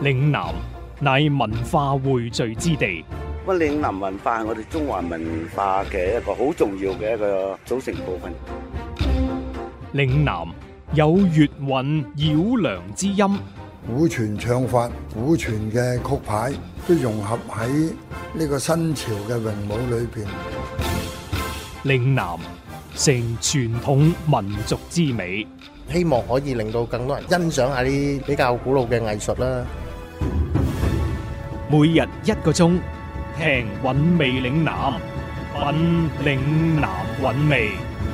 嶺南乃文化匯聚之地。 咁嶺南文化係我哋中華文化嘅一個好重要嘅一個組成部分。 嶺南有粵韻繞梁之音， 古傳唱法、古傳嘅曲牌都融合喺呢個新潮嘅詠舞裏邊。 嶺南成傳統民族之美， 希望可以令到更多人欣賞下啲比較古老嘅藝術啦。 每日1個鐘，聽韻味嶺南，品嶺南韻味。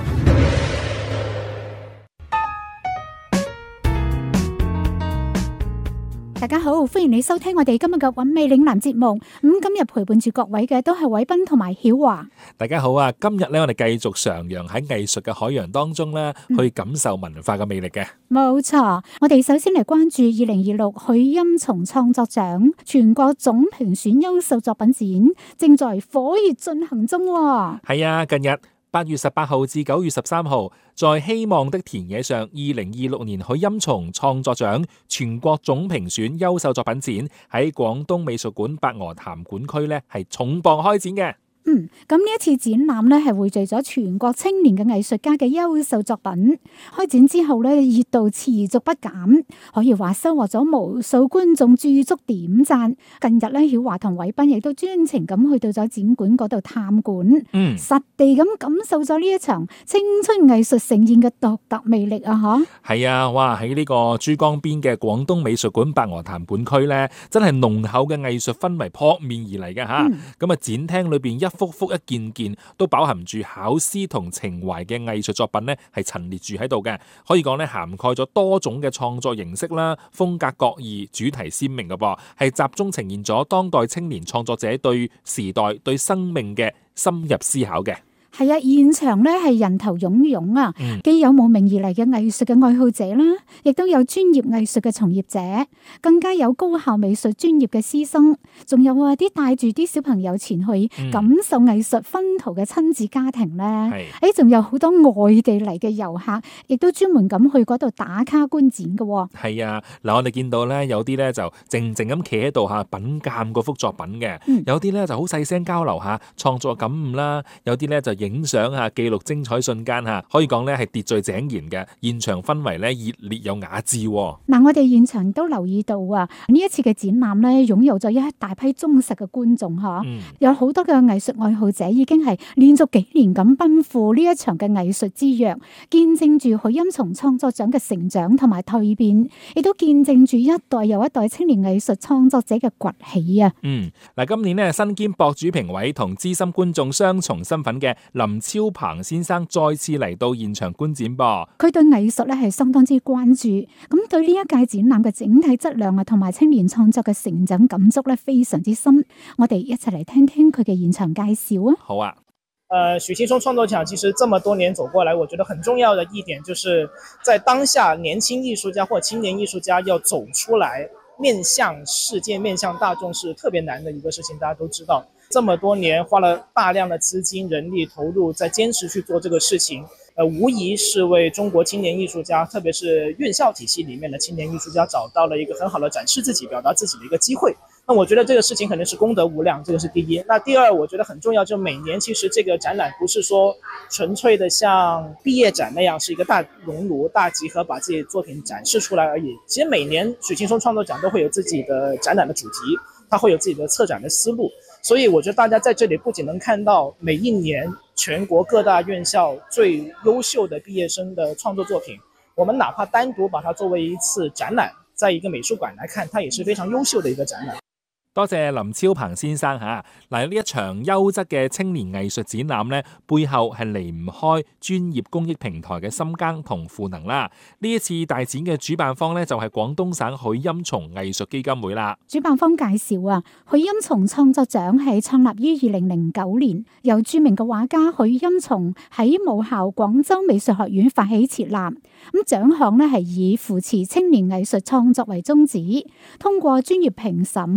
大家好，歡迎你收聽我哋今日嘅韻味嶺南節目。今日陪伴住各位嘅都係偉斌同埋曉華。 大家好啊！今日咧，我哋繼續徜徉喺藝術嘅海洋當中咧，去感受文化嘅魅力嘅。 冇錯，我哋首先嚟關注2026許欽松創作獎全國總評選優秀作品展，正在火熱進行中。 係啊，近日8月18號至9月13號，在希望的田野上2026年許欽松創作獎全國總評選優秀作品展喺廣東美術館白鵝潭館區咧係重磅開展嘅。 咁呢一次展覽咧係匯聚咗全國青年嘅藝術家嘅優秀作品。開展之後咧，熱度持續不減，可以話收穫咗無數觀眾駐足點讚。近日咧，曉華同偉斌亦都專程咁去到咗展館嗰度探館，實地咁感受咗呢一場青春藝術盛宴嘅獨特魅力啊！ 係啊，哇！喺呢個珠江邊嘅廣東美術館白鵝潭館區咧，真係濃厚嘅藝術氛圍撲面而嚟嘅吓。咁啊，展廳裏邊一幅幅一件件都飽含住巧思同情懷嘅藝術作品咧，係陳列住喺度嘅。可以講咧，涵蓋咗多種嘅創作形式啦，風格各異，主題鮮明嘅噃，係集中呈現咗當代青年創作者對時代、對生命嘅深入思考嘅。 係啊，現場咧係人頭湧湧啊，既有慕名而嚟嘅藝術嘅愛好者啦，亦都有專業藝術嘅從業者，更加有高校美術專業嘅師生，仲有啲帶住啲小朋友前去感受藝術熏陶嘅親子家庭咧。仲有好多外地嚟嘅遊客，亦都專門咁去嗰度打卡觀展嘅。 係啊，嗱，我哋見到咧，有啲咧就靜靜咁企喺度吓品鑒嗰幅作品嘅，有啲咧就好細聲交流下創作感悟啦，有啲咧就影相啊，記錄精彩瞬間吓，可以講咧係秩序井然嘅，現場氛圍咧熱烈有雅致。我哋現場都留意到啊，呢一次嘅展覽咧，擁有咗一大批忠實嘅觀眾有好多嘅藝術愛好者已經係連續幾年咁奔赴呢一場嘅藝術之約，見證住許欽松創作獎嘅成長同埋蛻變，亦都見證住一代又一代青年藝術創作者嘅崛起啊！ 今年咧身兼博主評委同資深觀眾雙重身份嘅林超鵬先生再次嚟到現場觀展噃，佢對藝術咧係相當之關注，咁對呢一屆展覽嘅整體質量啊，同埋青年創作嘅成長感觸咧非常之深。我哋一齊嚟聽聽佢嘅現場介紹啊！ 好啊， 許欽松創作獎其實這麼多年走過來，我覺得很重要的一點就是在當下年輕藝術家或青年藝術家要走出來面向世界面向大眾是特別難的一個事情，大家都知道這麼多年花了大量的資金人力投入在堅持去做這個事情，無疑是為中國青年藝術家特別是院校體系裡面的青年藝術家找到了一個很好的展示自己表達自己的一個機會。那我覺得這個事情肯定是功德無量，這個是第一。那第二我覺得很重要，就每年其實這個展覽不是說純粹的像畢業展那樣是一個大熔爐大集合把自己作品展示出來而已。其實每年許欽松創作獎都會有自己的展覽的主題，它會有自己的策展的思路，所以我覺得大家在這裡不僅能看到每一年全國各大院校最優秀的畢業生的創作作品，我們哪怕單獨把它作為一次展覽，在一個美術館來看，它也是非常優秀的一個展覽。 多謝林超鵬先生吓。嗱，呢一場優質嘅青年藝術展覽咧，背後係離唔開專業公益平台嘅深耕同賦能啦。呢一次大展嘅主辦方咧就係廣東省許欽松藝術基金會啦。 主辦方介紹啊，許欽松創作獎係創立於2009年，由著名嘅畫家許欽松喺母校廣州美術學院發起設立。咁獎項咧係以扶持青年藝術創作為宗旨，通過專業評審，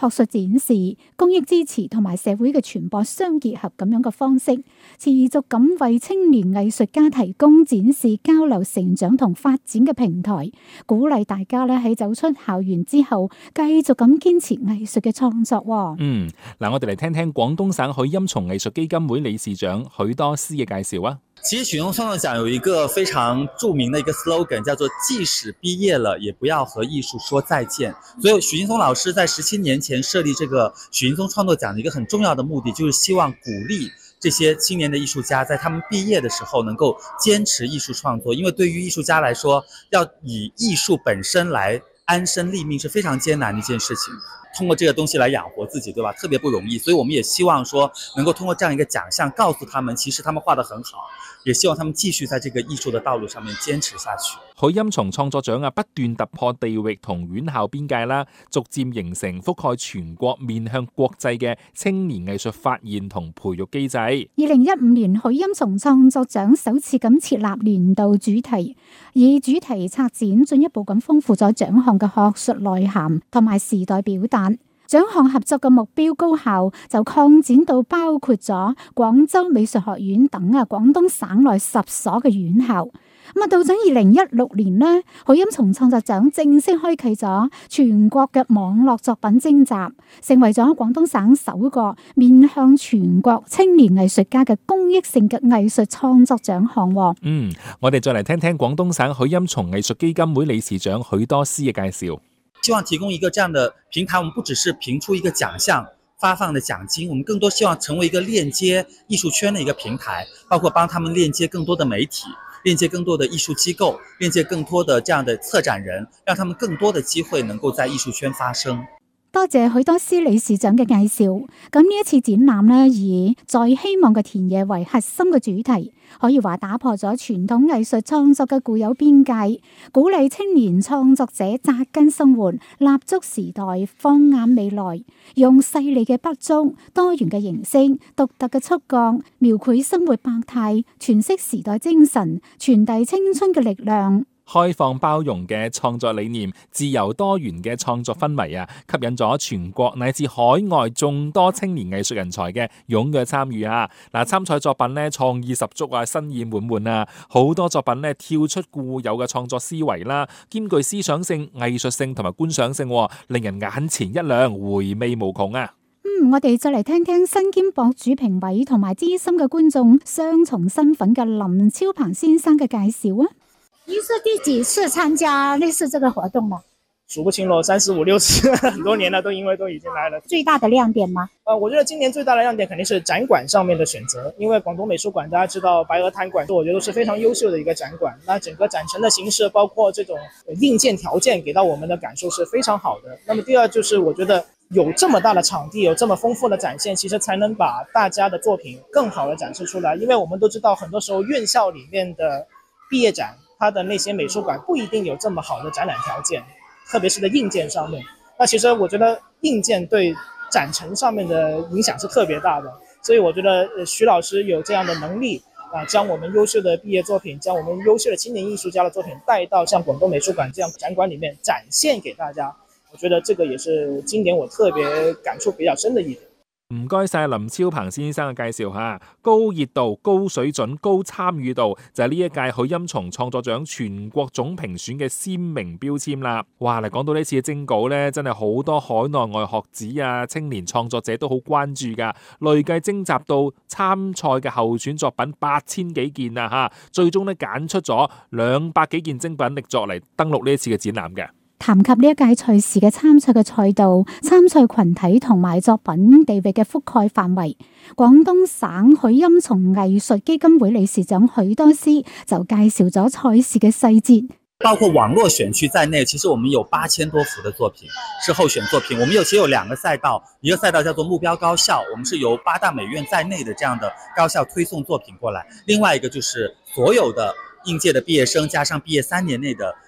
學術展示、公益支持同埋社會嘅傳播相結合咁樣嘅方式，持續咁為青年藝術家提供展示、交流、成長同發展嘅平台，鼓勵大家咧喺走出校園之後，繼續咁堅持藝術嘅創作。 嗱，我哋嚟聽聽廣東省許欽松藝術基金會理事長許多斯嘅介紹啊。 其實許欽松創作獎有一個非常著名的一個 slogan， 叫做即使畢業了也不要和藝術說再見。所以許欽松老師在17年前設立這個許欽松創作獎的一個很重要的目的，就是希望鼓勵這些青年的藝術家在他們畢業的時候能夠堅持藝術創作。因為對於藝術家來說，要以藝術本身來安身立命是非常艱難的一件事情，通過這個東西來養活自己，對吧？特別不容易。所以我們也希望說能夠通過這樣一個獎項告訴他們，其實他們畫得很好，也希望他們繼續在這個藝術的道路上面堅持下去。 許欽松創作獎不斷突破地域同院校邊界啦，逐漸形成覆蓋全國、面向國際嘅青年藝術發現同培育機制。 2015年，許欽松創作獎首次咁設立年度主題，以主題策展進一步咁豐富咗獎項嘅學術內涵同埋時代表達。獎項合作嘅目標高校就擴展到包括咗廣州美術學院等廣東省內10所嘅院校。到咗2016年呢，許欽松創作獎正式開啟咗全國嘅網絡作品徵集，成為咗廣東省首個面向全國青年藝術家嘅公益性嘅藝術創作獎項。 我哋再嚟聽聽廣東省許欽松藝術基金會理事長許多斯嘅介紹。 希望提供一個這樣的平台，我們不只是評出一個獎項發放的獎金，我們更多希望成為一個鏈接藝術圈的一個平台，包括幫他們鏈接更多的媒體，鏈接更多的藝術機構，鏈接更多的這樣的策展人，讓他們更多的機會能夠在藝術圈發聲。 多謝許多斯理事長嘅介紹。咁呢一次展覽呢，以在希望嘅田野為核心嘅主題，可以話打破咗傳統藝術創作嘅固有邊界，鼓勵青年創作者紮根生活，立足時代，放眼未來，用細膩嘅筆觸、多元嘅形式、獨特嘅觸覺，描繪生活百態，詮釋時代精神，傳遞青春嘅力量。 開放包容嘅創作理念，自由多元嘅創作氛圍吸引咗全國乃至海外眾多青年藝術人才嘅踴躍參與參賽作品咧創意十足新意滿滿好多作品咧跳出固有嘅創作思維啦，兼具思想性、藝術性同埋觀賞性，令人眼前一亮，回味無窮啊！ 我哋再嚟聽聽身兼博主評委同埋資深嘅觀眾雙重身份嘅林超鵬先生嘅介紹啊！ 您是第幾次參加類似這個活動呢？ 數不清了，3、4、5、6次，很多年了，因為都已經來了。 最大的亮點嗎？ 我覺得今年最大的亮點肯定是展館上面的選擇，因為廣東美術館大家知道白鵝灘館，我覺得是非常優秀的一個展館。那整個展陳的形式，包括這種硬件條件，給到我們的感受是非常好的。那麼第二就是我覺得有這麼大的場地，有這麼豐富的展現，其實才能把大家的作品更好的展示出來。因為我們都知道，很多時候院校裡面的畢業展，它的那些美術館不一定有這麼好的展覽條件，特別是在硬件上面。那其實我覺得硬件對展陳上面的影響是特別大的，所以我覺得許老師有這樣的能力將我們優秀的畢業作品，將我們優秀的青年藝術家的作品帶到像廣東美術館這樣展館裡面展現給大家，我覺得這個也是今年我特別感觸比較深的一點。 唔該晒林超鵬先生嘅介紹下，高熱度、高水準、高參與度就係呢一屆許欽松創作獎全國總評選嘅鮮明標籤啦。哇！嚟講到呢次嘅徵稿呢，真係好多海內外學子青年創作者都好關注噶，累計徵集到參賽嘅候選作品8000幾件最終呢揀出咗200幾件精品力作嚟登錄呢一次嘅展覽嘅。 談及呢一屆賽事嘅參賽嘅賽道、參賽群體同埋作品地域嘅覆蓋範圍，廣東省許欽松藝術基金會理事長許多斯就介紹咗賽事嘅細節。 包括網絡選區在內，其實我們有8000多幅的作品是候選作品。我們其實有2個賽道，一個賽道叫做目標高校，我們是由8大美院在內的這樣的高校推送作品過來；另外一個就是所有的應屆的畢業生加上畢業3年內的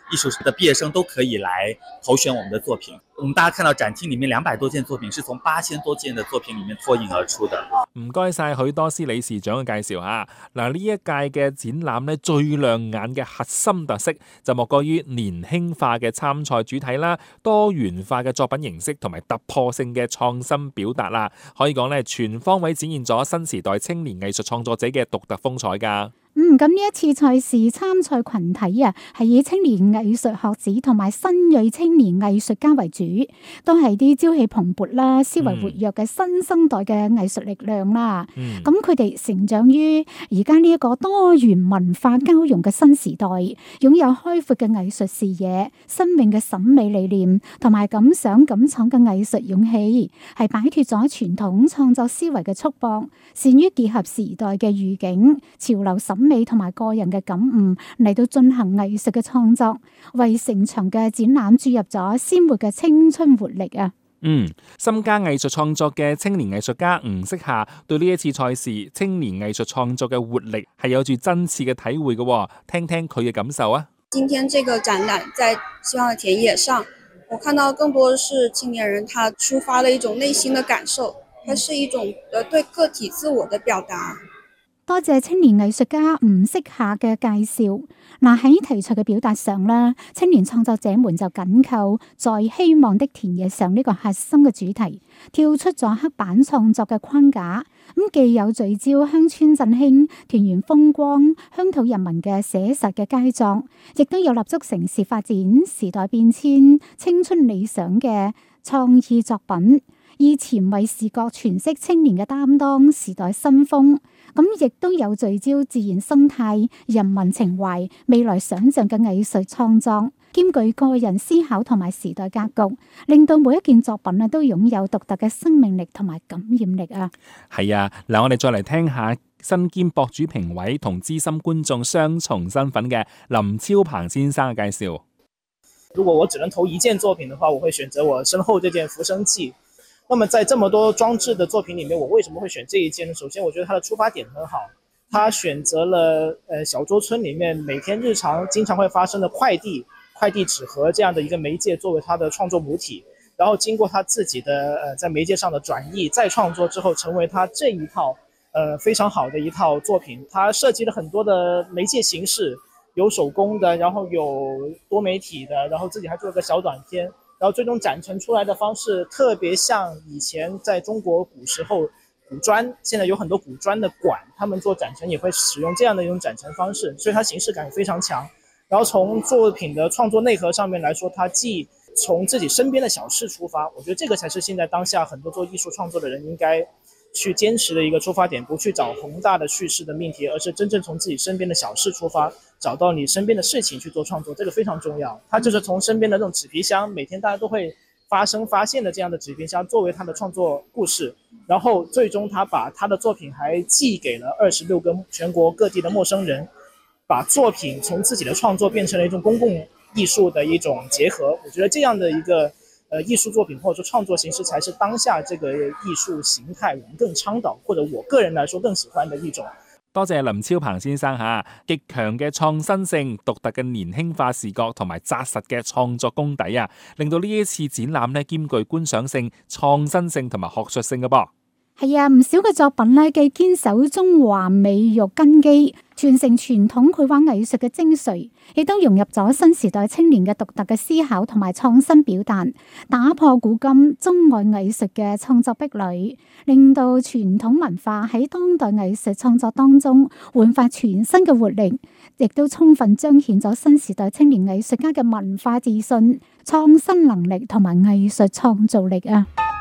艺术的毕业生都可以来投选我们的作品。我們大家看到展廳裡面200多件作品，是從8000多件的作品裡面脫穎而出的。 唔該晒許多斯理事長嘅介紹嚇。嗱，呢一屆嘅展覽咧，最亮眼嘅核心特色就莫過於年輕化嘅參賽主題啦，多元化嘅作品形式同埋突破性嘅創新表達啦，可以講咧全方位展現咗新時代青年藝術創作者嘅獨特風采㗎。 咁呢一次賽事參賽群體啊，係以青年藝術學子同埋新銳青年藝術家為主，都係啲朝氣蓬勃啦、思維活躍嘅新生代嘅藝術力量啦。咁佢哋成長於而家呢一個多元文化交融嘅新時代，擁有開闊嘅藝術視野、新穎嘅審美理念同埋敢想敢闖嘅藝術勇氣，係擺脫咗傳統創作思維嘅束縛，善於結合時代嘅語境、潮流審美同埋個人嘅感悟嚟到進行藝術嘅創作，為成場嘅展覽注入咗鮮活嘅青春活力啊！ 深耕藝術創作嘅青年藝術家吳色夏對呢一次賽事青年藝術創作嘅活力係有住真切嘅體會嘅，聽聽佢嘅感受啊！ 今天這個展覽在希望的田野上，我看到更多的是青年人他抒發了一種內心的感受，它是一種對個體自我的表達。 多謝青年藝術家吳色夏嘅介紹。嗱，喺題材嘅表達上啦，青年創作者們就緊扣在希望的田野上呢個核心嘅主題，跳出咗黑板創作嘅框架，咁既有聚焦鄉村振興、田園風光、鄉土人民嘅寫實嘅佳作，亦都有立足城市發展、時代變遷、青春理想嘅創意作品，以前衛視覺詮釋青年嘅擔當、時代新風。咁亦都有聚焦自然生態、人民情懷、未來想像嘅藝術創作，兼具個人思考同埋時代格局，令到每一件作品啊都擁有獨特嘅生命力同埋感染力啊！ 係啊，嗱，我哋再嚟聽下身兼博主評委同資深觀眾雙重身份嘅林超鵬先生嘅介紹。 如果我只能投一件作品的話，我會選擇我身後這件《浮生記》。那麼在這麼多裝置的作品裡面，我為什麼會選這一件呢？首先我覺得它的出發點很好，它選擇了小洲村裡面每天日常經常會發生的快遞紙盒這樣的一個媒介作為它的創作母體，然後經過它自己的在媒介上的轉譯再創作之後，成為它這一套非常好的一套作品。它設計了很多的媒介形式，有手工的，然後有多媒體的，然後自己還做了個小短片，然後最終展成出來的方式特別像以前在中國古時候古磚，現在有很多古磚的館，他們做展成也會使用這樣的一種展成方式，所以它形式感非常強。然後從作品的創作內核上面來說，它既從自己身邊的小事出發，我覺得這個才是現在當下很多做藝術創作的人應該去堅持的一個出發點，不去找宏大的敘事的命題，而是真正從自己身邊的小事出發，找到你身邊的事情去做創作，這個非常重要。它就是從身邊的這種紙皮箱，每天大家都會發現的這樣的紙皮箱作為他的創作故事，然後最終他把他的作品還寄給了26個全國各地的陌生人，把作品從自己的創作變成了一種公共藝術的一種結合。我覺得這樣的一個藝術作品或者說創作形式才是當下這個藝術形態我們更倡導，或者我個人來說更喜歡的一種。 多謝林超鵬先生嚇，極強嘅創新性、獨特嘅年輕化視覺同埋紮實嘅創作功底啊，令到呢一次展覽咧兼具觀賞性、創新性同埋學術性嘅噃。 係啊，唔少嘅作品咧，既堅守中華美育根基，傳承傳統繪畫藝術嘅精髓，亦都融入咗新時代青年嘅獨特嘅思考同埋創新表達，打破古今中外藝術嘅創作壁壘，令到傳統文化喺當代藝術創作當中煥發全新嘅活力，亦都充分彰顯咗新時代青年藝術家嘅文化自信、創新能力同埋藝術創造力啊！